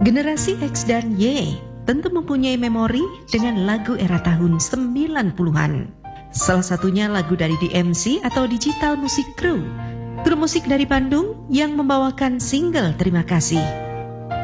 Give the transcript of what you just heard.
Generasi X dan Y tentu mempunyai memori dengan lagu era tahun 90-an. Salah satunya lagu dari DMC atau Digital Music Crew, grup musik dari Bandung yang membawakan single Terima Kasih.